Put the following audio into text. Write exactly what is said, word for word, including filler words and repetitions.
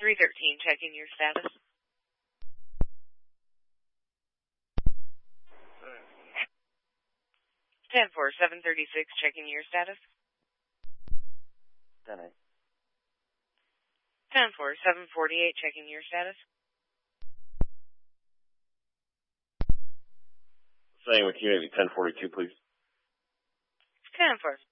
three thirteen, checking your status. ten four, seven thirty-six, checking your status. ten eight. ten four, seven forty-eight, checking your status. Saying with Community ten forty-two, please. ten four.